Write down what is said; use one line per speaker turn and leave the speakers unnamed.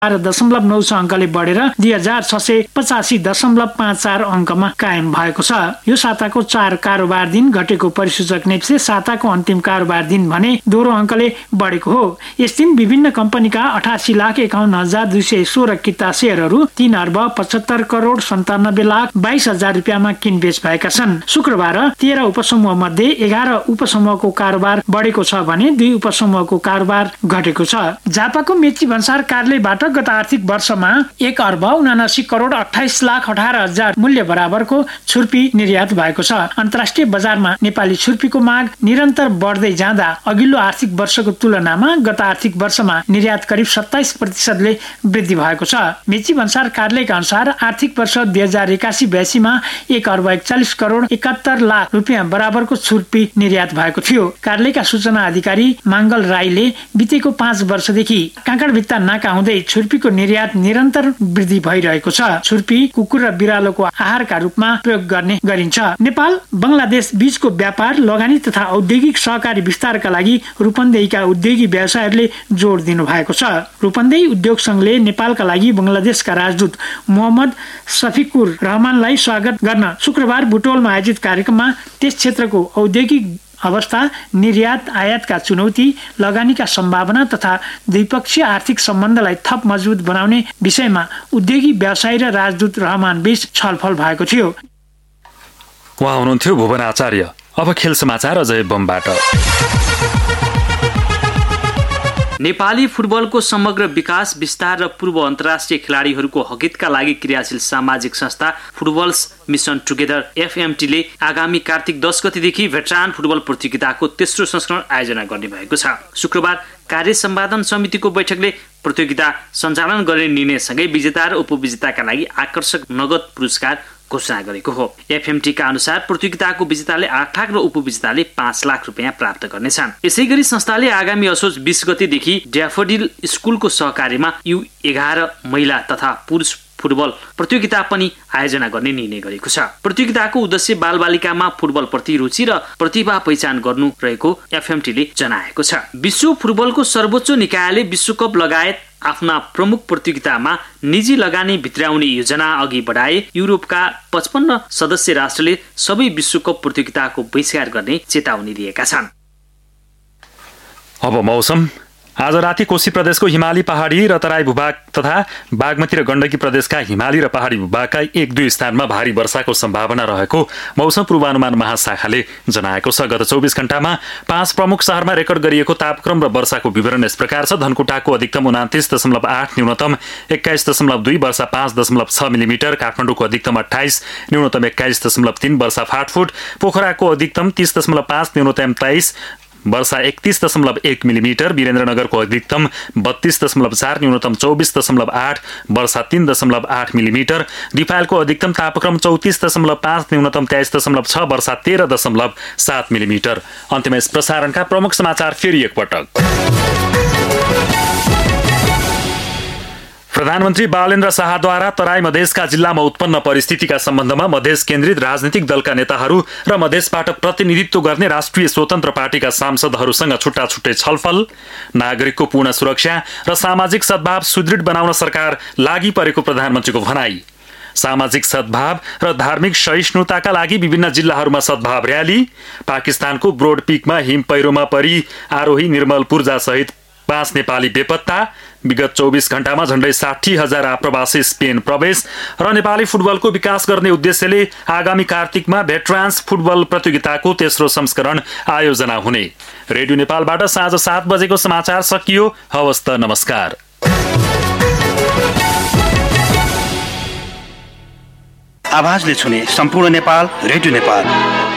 12.96 अङ्कले बढेर 2685.54 अङ्कमा कायम भएको छ। यो साताको 4 कारोबार दिन घटेको परिसूचक नेप्से साताको अन्तिम कारोबार दिन भने दोहोरो अङ्कले बढेको हो। यस दिन विभिन्न कम्पनीका 88,51,216 किता सेयरहरू 3,75,97,22,000 रुपियाँमा किनबेच भएका छन्। शुक्रबार 13 उपसमूह मध्ये 11 उपसमूहको कारोबार बढेको छ भने 2 उपसमूहको कारोबार घटेको छ। जापाको मेची भन्सार कार्यालयबाट गत आर्थिक वर्षमा 1,79,28,18,000 मूल्य बराबरको छुर्पी निर्यात भएको छ। अन्तर्राष्ट्रिय बजारमा नेपाली छुर्पीको माग निरन्तर बढ्दै जाँदा अघिल्लो आर्थिक वर्षको तुलनामा गत आर्थिक वर्षमा निर्यात करिब 27% वृद्धि भएको छ। मेची भन्सार कार्यालयका अनुसार आर्थिक वर्ष 2081-82 मा 1,41,71,00,000 रुपियाँ बराबरको छुर्पी निर्यात भएको थियो। कार्यालयका सूचना अधिकारी माङ्गल राईले बितेको 5 वर्षदेखि काँकडभित्ता नाका हुँदै छुर्पीको निर्यात निरन्तर वृद्धि भइरहेको छ। छुर्पी कुकुर र बिरालोको आहारका रूपमा प्रयोग गर्ने गरिन्छ। नेपाल बंगलादेश बीचको व्यापार, लगानी तथा औद्योगिक सहकारी विस्तारका लागि रूपन्देहीका उद्योगी व्यवसायहरूले जोड दिनु भएको छ। रूपन्देही उद्योग संघले नेपालका लागि बंगलादेशका राजदूत मोहम्मद शफिकुर रहमानलाई स्वागत गर्न शुक्रबार बुटोलमा आयोजित कार्यक्रममा त्यस क्षेत्रको औद्योगिक अवस्था, निर्यात आयातका चुनौती, लगानीका सम्भावना तथा द्विपक्षीय आर्थिक सम्बन्धलाई थप मजबुत बनाउने विषयमा उद्योगी व्यवसायी र राजदूत रहमान बीच छलफल भएको थियो।
उहाँ हुनुहुन्थ्यो भुवन आचार्य। अब खेल समाचार अजय बमबाट।
नेपाली फुटबलको समग्र विकास, विस्तार र पूर्व अन्तर्राष्ट्रिय खेलाडीहरूको हकितका लागि क्रियाशील सामाजिक संस्था फुटबल्स मिसन टुगेदर एफएमटीले आगामी कार्तिक 10 गतेदेखि भेटरान फुटबल प्रतियोगिताको तेस्रो संस्करण आयोजना गर्ने भएको छ। शुक्रबार कार्य सम्पादन समितिको बैठकले प्रतियोगिता सञ्चालन गर्ने निर्णयसँगै विजेता र उपविजेताका लागि आकर्षक नगद पुरस्कार घोषणा गरेको हो। एफएमटीका अनुसार प्रतियोगिताको विजेताले 8 लाख र उपविजेताले 5 लाख रुपियाँ प्राप्त गर्नेछन्। यसैगरी संस्थाले आगामी असोज 20 गतेदेखि ड्याफोडिल स्कुलको सहकार्यमा U11 महिला तथा पुरुष फुटबल प्रतियोगिता पनि आयोजना गर्ने निर्णय गरेको छ। प्रतियोगिताको उद्देश्य बालबालिकामा फुटबल प्रति रुचि र प्रतिभा पहिचान गर्नु रहेको एफएमटीले जनाएको छ। विश्व फुटबलको सर्वोच्च निकायले विश्वकप लगायत आफ्ना प्रमुख प्रतियोगितामा निजी लगानी भित्राउने योजना अघि बढाए। युरोपका 55 सदस्य राष्ट्रले सबै विश्वकप प्रतियोगिताको बहिष्कार गर्ने चेतावनी दिएका छन्।
अब मौसम। आज राति कोशी प्रदेशको हिमाली पहाडी र तराई भूभाग तथा बागमती र गण्डकी प्रदेशका हिमाली र पहाडी भूभागका 1-2 स्थानमा भारी वर्षाको सम्भावना रहेको मौसम पूर्वानुमान महाशाखाले जनाएको छ। गत 24 घण्टामा 5 प्रमुख शहरमा रेकर्ड गरिएको तापक्रम र वर्षाको विवरण यस प्रकार छ। धनकुटाको अधिकतम 29.8, न्यूनतम 21.2, वर्षा 5.6 मिलिमिटर। काठमाडौँको अधिकतम 28, न्यूनतम 21.3, वर्षा फाटफुट। पोखराको अधिकतम 30.5, न्यूनतम 23, वर्षा 31.1 मिलिमिटर। वीरेन्द्रनगरको अधिकतम 32.4, न्यूनतम 24.8, वर्षा 3.8 मिलिमिटर। दिपायलको अधिकतम तापक्रम 34.5, न्यूनतम 23.6, वर्षा 13.7 मिलिमिटर। अन्त्यमा यस प्रसारणका प्रमुख समाचार फेरि एकपटक। प्रधानमन्त्री बालेन्द्र शाहद्वारा तराई मधेसका जिल्लामा उत्पन्न परिस्थितिका सम्बन्धमा मधेस केन्द्रित राजनीतिक दलका नेताहरू र मधेसबाट प्रतिनिधित्व गर्ने राष्ट्रिय स्वतन्त्र पार्टीका सांसदहरूसँग छुट्टा छुट्टै छलफल। नागरिकको पूर्ण सुरक्षा र सामाजिक सद्भाव सुदृढ बनाउन सरकार लागि परेको प्रधानमन्त्रीको भनाई। सामाजिक सद्भाव र धार्मिक सहिष्णुताका लागि विभिन्न जिल्लाहरूमा सद्भाव र्याली। पाकिस्तानको ब्रोड पीकमा हिम पहिरोमा परि आरोही निर्मल पूर्जा सहित 5 नेपाली बेपत्ता। विगत 24 घण्टामा झण्डै 60,000 आप्रवासी स्पेन प्रवेश। र नेपाली फुटबलको विकास गर्ने उद्देश्यले आगामी कार्तिकमा भेटरान्स फुटबल प्रतियोगिताको तेस्रो संस्करण आयोजना हुने। रेडियो नेपालबाट साँझ 7 बजेको समाचार सकियो। हवस् त, नमस्कार।
आवाजले छुने सम्पूर्ण नेपाल, रेडियो नेपाल।